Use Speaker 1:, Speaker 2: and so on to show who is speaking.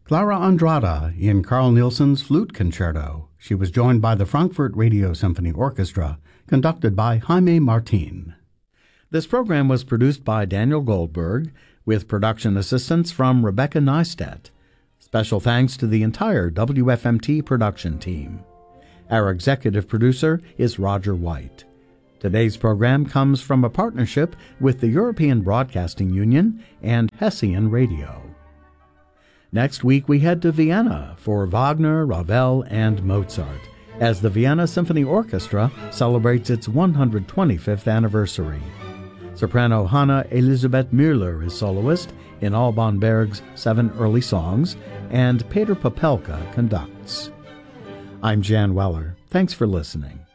Speaker 1: Clara Andrada in Carl Nielsen's Flute Concerto. She was joined by the Frankfurt Radio Symphony Orchestra, conducted by Jaime Martin. This program was produced by Daniel Goldberg, with production assistance from Rebecca Neistat. Special thanks to the entire WFMT production team. Our executive producer is Roger White. Today's program comes from a partnership with the European Broadcasting Union and Hessian Radio. Next week we head to Vienna for Wagner, Ravel, and Mozart, as the Vienna Symphony Orchestra celebrates its 125th anniversary. Soprano Hanna Elisabeth Müller is soloist in Alban Berg's 7 Early Songs, and Peter Popelka conducts. I'm Jan Weller. Thanks for listening.